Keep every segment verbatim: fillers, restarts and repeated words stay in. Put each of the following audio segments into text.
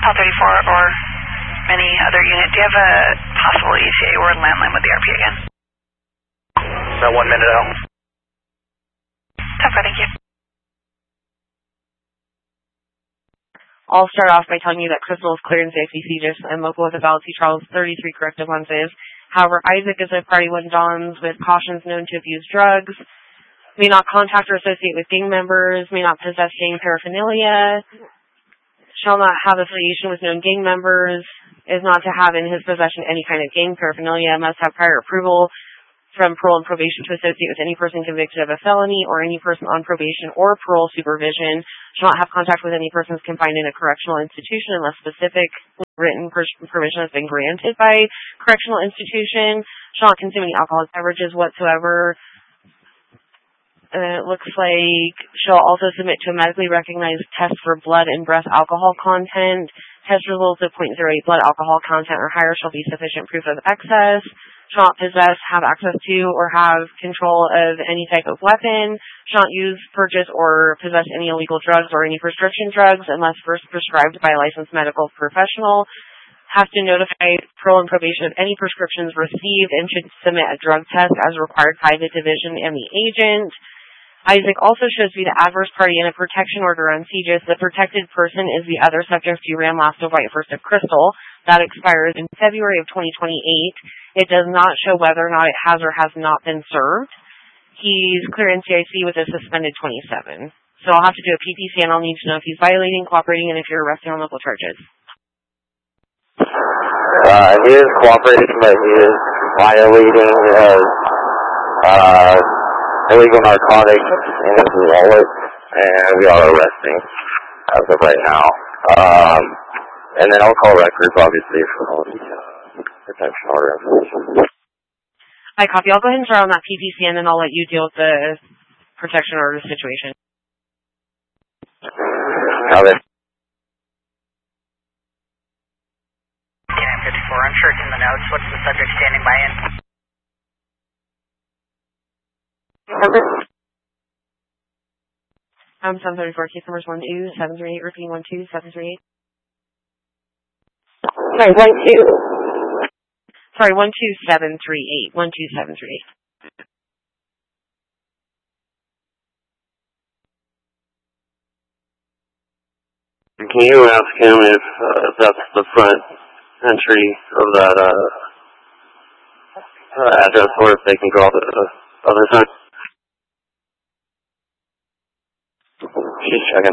Call thirty-four or any other unit. Do you have a possible E T A or landline with the R P again? About one minute out. Okay, thank you. I'll start off by telling you that Crystal is cleared in safety C G I S and local with a valid C Charles thirty-three corrective on save. However, Isaac is a party when Dons with cautions known to abuse drugs, may not contact or associate with gang members, may not possess gang paraphernalia, shall not have affiliation with known gang members, is not to have in his possession any kind of gang paraphernalia, must have prior approval from parole and probation to associate with any person convicted of a felony or any person on probation or parole supervision, shall not have contact with any persons confined in a correctional institution unless specific written permission has been granted by correctional institution, shall not consume any alcoholic beverages whatsoever. Uh, it looks like she'll also submit to a medically recognized test for blood and breath alcohol content. Test results of zero point zero eight blood alcohol content or higher shall be sufficient proof of excess. Shall not possess, have access to, or have control of any type of weapon. Shall not use, purchase, or possess any illegal drugs or any prescription drugs unless first prescribed by a licensed medical professional. Have to notify parole and probation of any prescriptions received and should submit a drug test as required by the division and the agent. Isaac also shows to be the adverse party in a protection order on C G I S. The protected person is the other subject to Ram Lasto White First of Crystal. That expires in February of twenty twenty-eight. It does not show whether or not it has or has not been served. He's clear N C I C with a suspended twenty-seven. So I'll have to do a P P C and I'll need to know if he's violating, cooperating, and if you're arresting on local charges. Uh, he is cooperating, but he is violating his, uh, illegal narcotics in his wallet, and we are arresting as of right now. Um, and then I'll call records, obviously, for all the uh, protection order information. I copy. I'll go ahead and throw on that P P C, and then I'll let you deal with the protection order situation. Got it. ten fifty-four, I'm sure it's in the notes. What's the subject standing by in? Um, seven thirty-four, case numbers one two seven three eight, repeating one two seven three eight. Sorry, one two. Sorry, one two seven three eight. One two seven three eight. Can you ask him if, uh, if that's the front entry of that uh, uh, address, or if they can go the uh, other side? She's checking.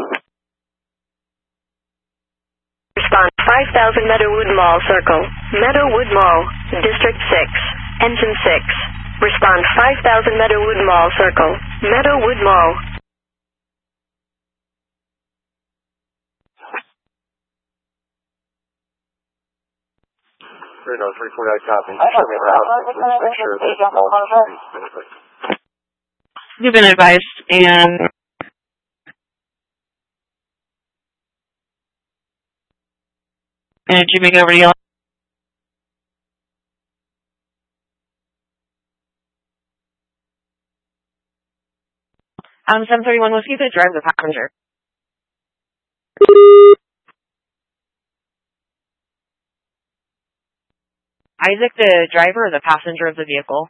Response five thousand Meadowwood Mall Circle. Meadowwood Mall, District six, Engine six. Respond five thousand Meadowwood Mall Circle. Meadowwood Mall. three oh three four nine copy. Sure, You've been advised, and and did you make over to you? Um, seven thirty-one, let's keep the drive the passenger. Isaac, the driver or the passenger of the vehicle?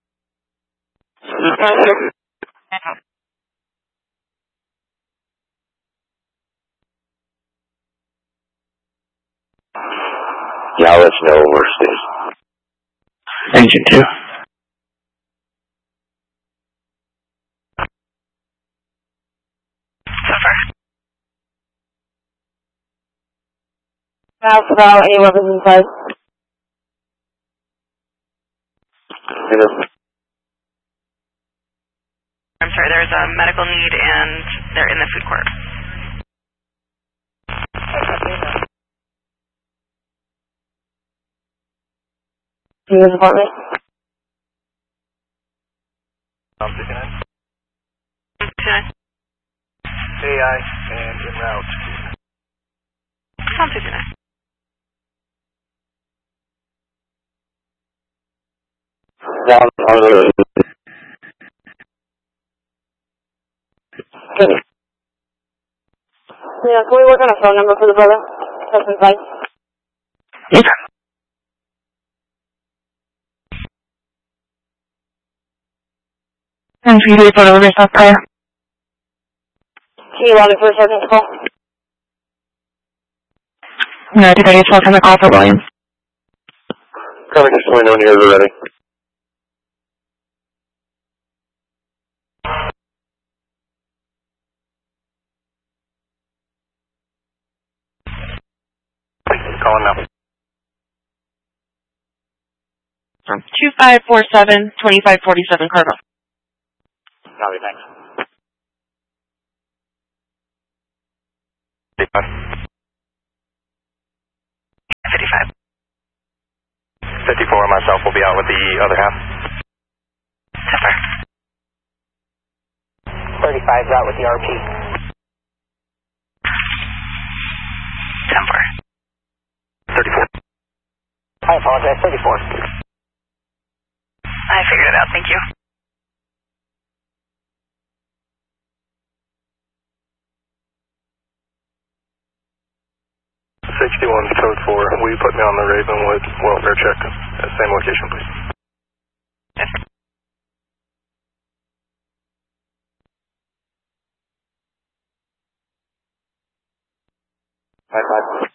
Yeah, I'll let you know when we're staged. Engine two. So far. About, about any weapons inside? I'm sorry, there's a medical need and they're in the food court. In this apartment? I'm picking it. Lieutenant. A I and en route. Sounds Lieutenant. Down on the Yeah, can we work on a phone number for the brother? seven five. Yes. And for you to report over yourself prior. Can you log it for a sergeant's call? No, did I get twelve on the call for Williams? Cover just let me know when you guys are ready. Calling now. From two five four seven, two five four seven Cardinal. Copy, thanks. fifty-five. fifty-four and myself will be out with the other half. Zipper. thirty-five is out with the R P. ten four. thirty-four. I apologize, thirty-four. I figured it out, thank you. sixty-one code four. Will you put me on the Ravenwood welfare check at the same location, please? Yes. Five five.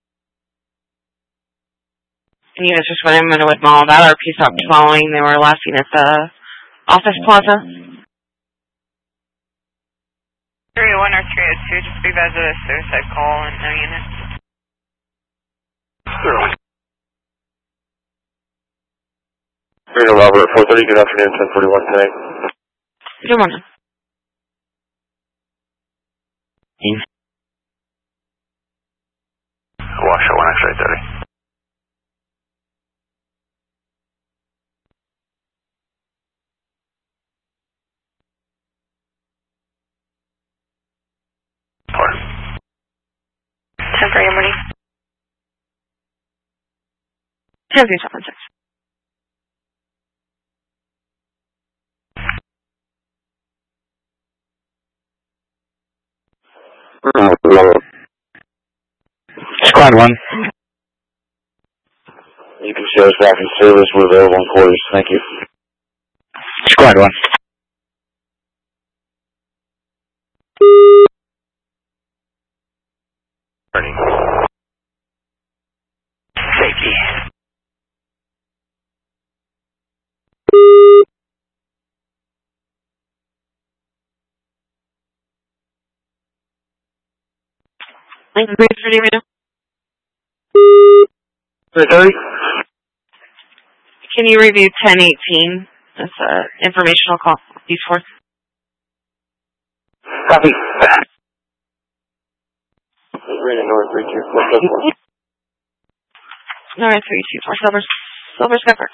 And you guys just went in Meadowood Mall. That R P stopped following. They were last seen at the office plaza. three oh one or three oh two, just be advised of a suicide call and no units. Zero. Marina Robert, four thirty, good afternoon, ten forty-one today. Good morning. Wash one X-ray thirty. Four. ten for your morning. ten three seven six. Squad one. You can show us back in service. We're available in quarters. Thank you. Squad one. Ready. Safety. Thank you, please, for the thirty. Can you review ten eighteen? That's an informational call before. Copy. Right at North Bridge here. All right, three two four Silver Silver Skipper.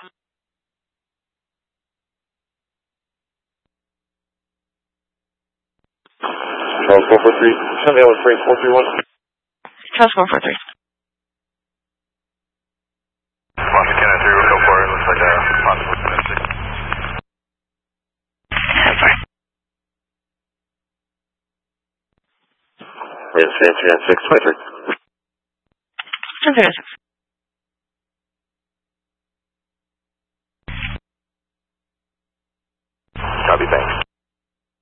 Charles four four three. Somebody else frame four three one. Charles four four three. Montana three, we'll go for it. Looks like a possible domestic. It's fancy on six, twenty-three. ten three six.